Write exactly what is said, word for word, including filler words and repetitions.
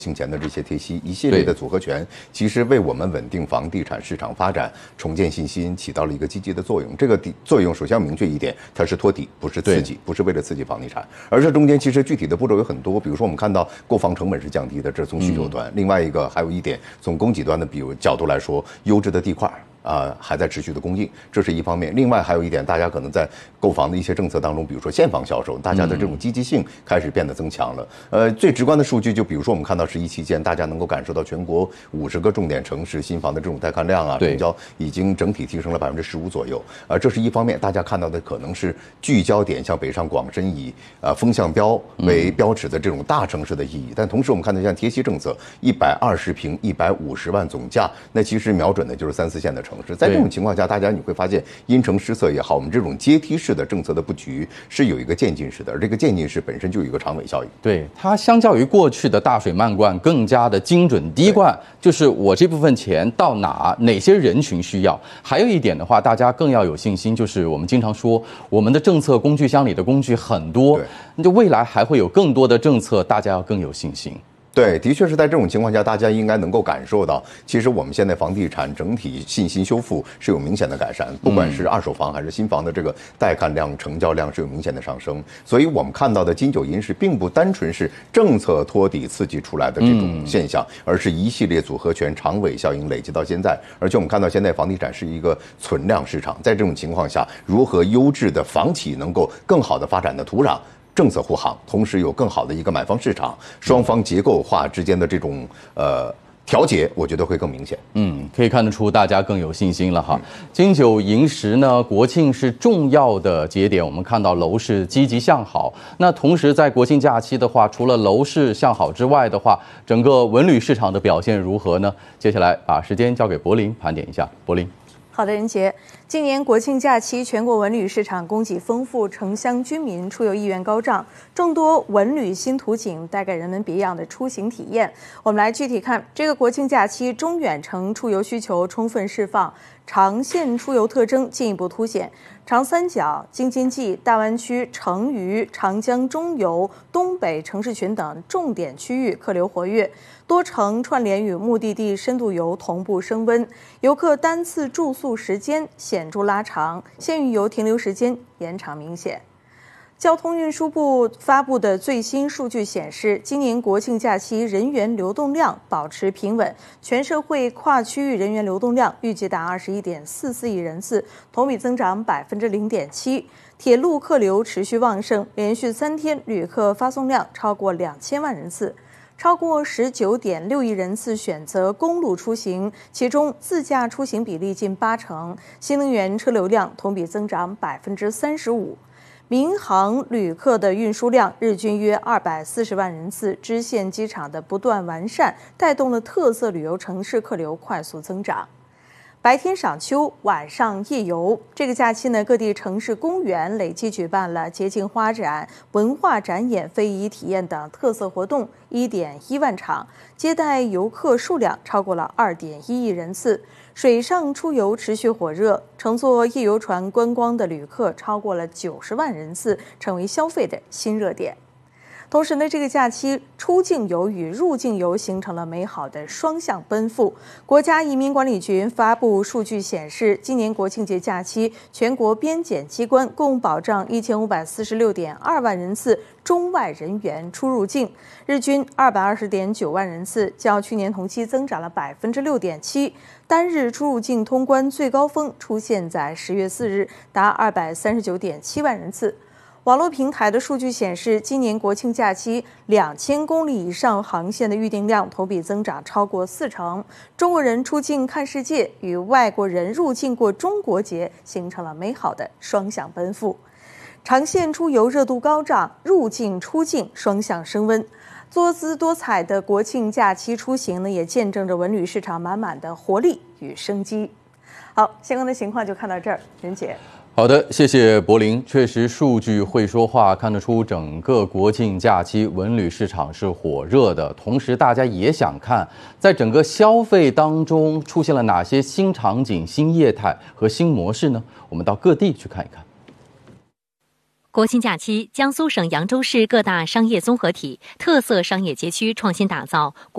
庆前的这些贴息，一系列的组合拳，其实为我们稳定房地产市场发展、重建信心起到了一个积极的作用。这个作用首先要明确一点，它是托底，不是刺激，不是为了刺激房地产。而这中间其实具体的步骤有很多，比如说我们看到购房成本是降低的，这是从需求端；嗯、另外一个还有一点，从供给端的比如角度来说，优质的地块。啊、呃，还在持续的供应，这是一方面。另外还有一点，大家可能在购房的一些政策当中，比如说现房销售，大家的这种积极性开始变得增强了。呃，最直观的数据就比如说我们看到十一期间，大家能够感受到全国五十个重点城市新房的这种带看量啊，成交已经整体提升了百分之十五左右。啊、呃，这是一方面，大家看到的可能是聚焦点像北上广深以呃风向标为标尺的这种大城市的意义，但同时我们看到像贴息政策，一百二十平一百五十万总价，那其实瞄准的就是三四线的城市。在这种情况下，大家你会发现因城施策也好，我们这种阶梯式的政策的布局是有一个渐进式的，而这个渐进式本身就有一个长尾效应。 对，它相较于过去的大水漫灌更加的精准滴灌，就是我这部分钱到哪，哪些人群需要。还有一点的话，大家更要有信心，就是我们经常说我们的政策工具箱里的工具很多，那就未来还会有更多的政策，大家要更有信心。 对，的确是在这种情况下，大家应该能够感受到，其实我们现在房地产整体信心修复是有明显的改善，不管是二手房还是新房的这个带看量、成交量是有明显的上升。所以我们看到的金九银十并不单纯是政策托底刺激出来的这种现象，而是一系列组合拳、长尾效应累积到现在。而且我们看到现在房地产是一个存量市场，在这种情况下，如何优质的房企能够更好的发展的土壤？政策护航，同时有更好的一个买方市场，双方结构化之间的这种呃调节，我觉得会更明显。 嗯，可以看得出大家更有信心了哈。金九银十呢，国庆是重要的节点，我们看到楼市积极向好。那同时在国庆假期的话，除了楼市向好之外的话，整个文旅市场的表现如何呢？接下来把时间交给柏林盘点一下，柏林。 好的，任杰。今年国庆假期，全国文旅市场供给丰富，城乡居民出游意愿高涨，众多文旅新图景带给人们别样的出行体验。我们来具体看这个国庆假期，中远程出游需求充分释放，长线出游特征进一步凸显。长三角、京津冀、大湾区、成渝、长江中游、东北城市群等重点区域客流活跃，多城串联与目的地深度游同步升温，游客单次住宿时间显著拉长，县域游停留时间延长明显。交通运输部发布的最新数据显示，今年国庆假期人员流动量保持平稳，全社会跨区域人员流动量预计达二十一点四四亿人次，同比增长百分之零点七。铁路客流持续旺盛，连续三天旅客发送量超过两千万人次。超过十九点六亿人次选择公路出行，其中自驾出行比例近八成，新能源车流量同比增长百分之三十五。民航旅客的运输量日均约二百四十万人次，支线机场的不断完善，带动了特色旅游城市客流快速增长。白天赏秋，晚上夜游。这个假期呢，各地城市公园累计举办了节庆花展、文化展演、非遗体验等特色活动一点一万场，接待游客数量超过了二点一亿人次。水上出游持续火热，乘坐夜游船观光的旅客超过了九十万人次，成为消费的新热点。同时呢，这个假期出境游与入境游形成了美好的双向奔赴。国家移民管理局发布数据显示，今年国庆节假期，全国边检机关共保障一千五百四十六点二万人次中外人员出入境，日均二百二十点九万人次，较去年同期增长了百分之六点七。单日出入境通关最高峰出现在十月四日，达二百三十九点七万人次。网络平台的数据显示，今年国庆假期两千公里以上航线的预订量同比增长超过四成。中国人出境看世界与外国人入境过中国节形成了美好的双向奔赴。长线出游热度高涨，入境出境双向升温。多姿多彩的国庆假期出行呢，也见证着文旅市场满满的活力与生机。好，相关的情况就看到这儿，任姐。 好的，谢谢柏林。确实，数据会说话，看得出整个国庆假期文旅市场是火热的。同时，大家也想看，在整个消费当中出现了哪些新场景、新业态和新模式呢？我们到各地去看一看。 国庆假期，江苏省扬州市各大商业综合体、特色商业街区创新打造